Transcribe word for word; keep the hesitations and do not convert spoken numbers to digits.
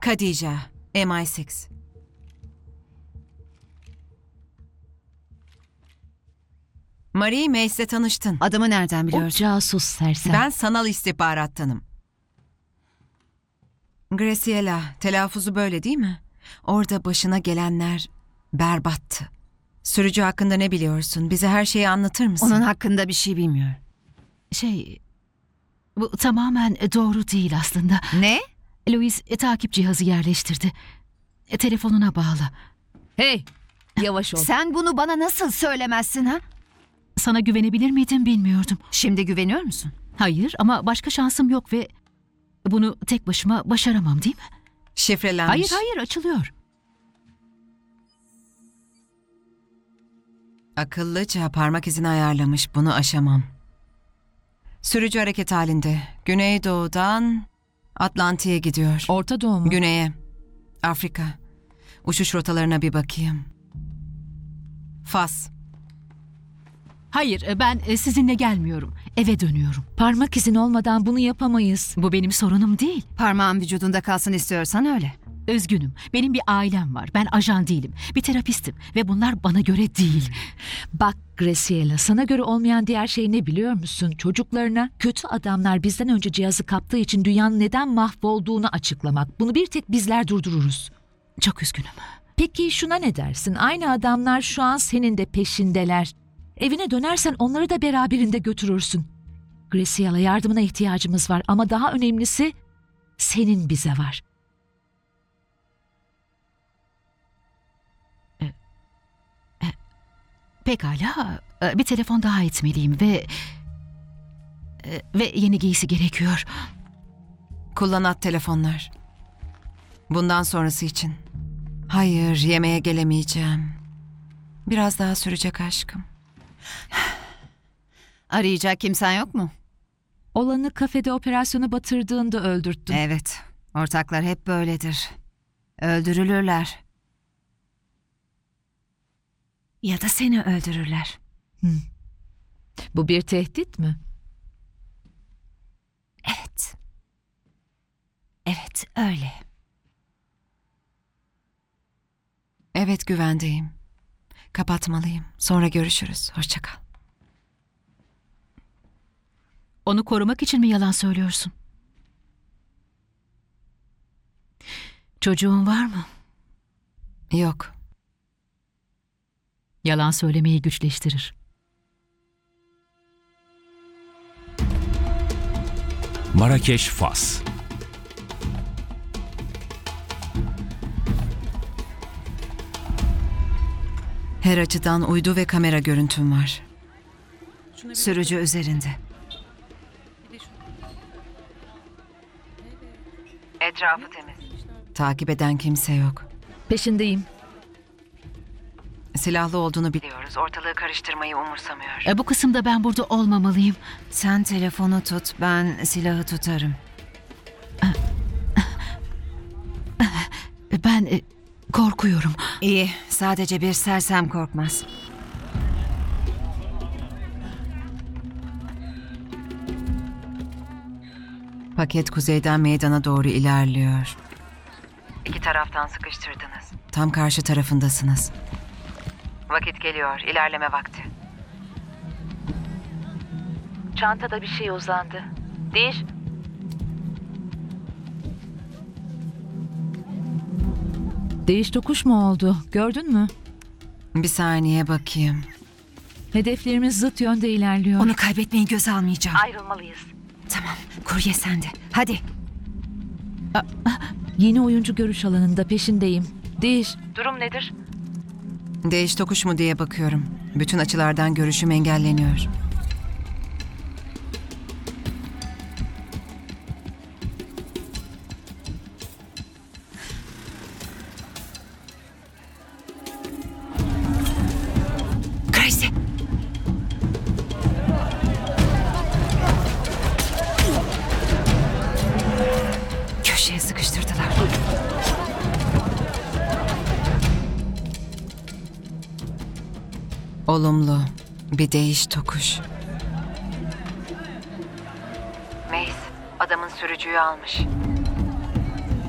Khadija, M I altı. Marie, Mace'le tanıştın. Adımı nereden O biliyorsun? casus sersem. Ben sanal istihbarattanım. Graciela, telaffuzu böyle değil mi? Orada başına gelenler berbattı. Sürücü hakkında ne biliyorsun? Bize her şeyi anlatır mısın? Onun hakkında bir şey bilmiyorum. Şey... Bu tamamen doğru değil aslında. Ne? Louis e, takip cihazı yerleştirdi. E, telefonuna bağlı. Hey, yavaş ol. Sen bunu bana nasıl söylemezsin ha? Sana güvenebilir miydim bilmiyordum. Şimdi güveniyor musun? Hayır ama başka şansım yok ve... Bunu tek başıma başaramam değil mi? Şifrelenmiş. Hayır hayır açılıyor. Akıllıca parmak izini ayarlamış. Bunu aşamam. Sürücü hareket halinde. Güneydoğudan Atlantik'e gidiyor. Orta Doğu mu? Güney'e. Afrika. Uçuş rotalarına bir bakayım. Fas. Hayır e, ben e, sizinle gelmiyorum. Eve dönüyorum. Parmak izin olmadan bunu yapamayız. Bu benim sorunum değil. Parmağın vücudunda kalsın istiyorsan öyle. Üzgünüm. Benim bir ailem var. Ben ajan değilim. Bir terapistim ve bunlar bana göre değil. Bak Graciela, sana göre olmayan diğer şey ne biliyor musun? Çocuklarına kötü adamlar bizden önce cihazı kaptığı için dünyanın neden mahvolduğunu açıklamak. Bunu bir tek bizler durdururuz. Çok üzgünüm. Peki şuna ne dersin? Aynı adamlar şu an senin de peşindeler. Evine dönersen onları da beraberinde götürürsün. Graciela, yardımına ihtiyacımız var ama daha önemlisi senin bize var. Pekala. e, Bir telefon daha etmeliyim ve... e, Ve yeni giysi gerekiyor. Kullanat telefonlar. Bundan sonrası için. Hayır, yemeğe gelemeyeceğim. Biraz daha sürecek aşkım. Arayacak kimsen yok mu? Olanı kafede operasyonu batırdığında öldürttün. Evet. Ortaklar hep böyledir. Öldürülürler. Ya da seni öldürürler. Bu bir tehdit mi? Evet. Evet, öyle. Evet, güvendeyim. Kapatmalıyım. Sonra görüşürüz. Hoşça kal. Onu korumak için mi yalan söylüyorsun? Çocuğun var mı? Yok. Yalan söylemeyi güçleştirir. Marrakeş, Fas. Her açıdan uydu ve kamera görüntüm var. Sürücü üzerinde. Etrafı temiz. Takip eden kimse yok. Peşindeyim. Silahlı olduğunu biliyoruz. Ortalığı karıştırmayı umursamıyor. E, bu kısımda ben burada olmamalıyım. Sen telefonu tut, ben silahı tutarım. E, Ben e, korkuyorum. İyi, sadece bir sersem korkmaz. Paket kuzeyden meydana doğru ilerliyor. İki taraftan sıkıştırdınız. Tam karşı tarafındasınız. Vakit geliyor. İlerleme vakti. Çantada bir şey uzandı. Değiş. Değiş tokuş mu oldu? Gördün mü? Bir saniye bakayım. Hedeflerimiz zıt yönde ilerliyor. Onu kaybetmeyi göze almayacağım. Ayrılmalıyız. Tamam, kurye sende. Hadi. Yeni oyuncu görüş alanında peşindeyim. Değiş. Durum nedir? Değiş tokuş mu diye bakıyorum. Bütün açılardan görüşüm engelleniyor. Gracie. Köşeye sıkıştırdılar. Olumlu. Bir değiş tokuş. Mace, adamın sürücüyü almış.